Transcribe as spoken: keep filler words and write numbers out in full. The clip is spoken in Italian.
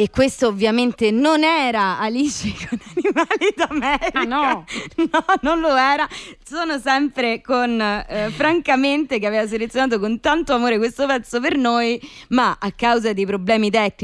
E questo ovviamente non era Alice con Animali d'America. Ah no? No, non lo era. Sono sempre con eh, Francamente, che aveva selezionato con tanto amore questo pezzo per noi, ma a causa dei problemi tecnici